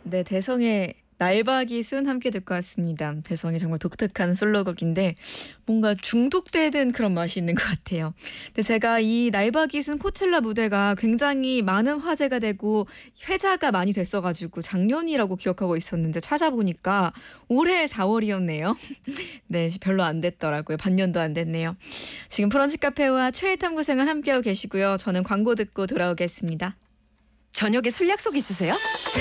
네, 대성의 날박이 순 함께 듣고 왔습니다. 대성의 정말 독특한 솔로곡인데 뭔가 중독되는 그런 맛이 있는 것 같아요. 근데 제가 이 날박이 순 코첼라 무대가 굉장히 많은 화제가 되고 회자가 많이 됐어가지고 작년이라고 기억하고 있었는데 찾아보니까 올해 4월이었네요. 네, 별로 안 됐더라고요. 반년도 안 됐네요. 지금 브런치 카페와 최애 탐구생을 함께하고 계시고요. 저는 광고 듣고 돌아오겠습니다. 저녁에 술 약속 있으세요?